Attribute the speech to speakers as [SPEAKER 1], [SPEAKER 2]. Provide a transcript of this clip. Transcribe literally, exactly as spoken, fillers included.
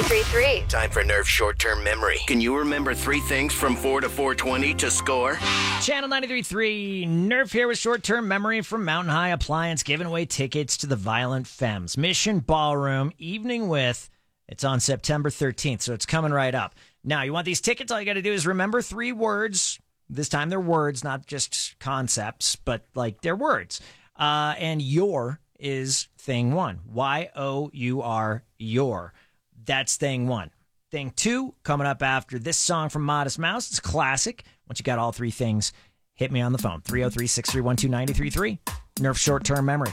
[SPEAKER 1] three three.
[SPEAKER 2] Time for Nerf short-term memory. Can you remember three things from four to four twenty to score?
[SPEAKER 3] Channel ninety-three point three, Nerf here with short-term memory from Mountain High Appliance, giving away tickets to the Violent Femmes Mission Ballroom Evening with. It's on September thirteenth, so it's coming right up. Now, you want these tickets? All you got to do is remember three words. This time they're words, not just concepts, but like they're words. Uh, and your is thing one. Y O U R, your. That's thing one. Thing two, coming up after this song from Modest Mouse. It's a classic. Once you got all three things, hit me on the phone. three oh three, six three one, two nine oh three three. Nerf short-term memory.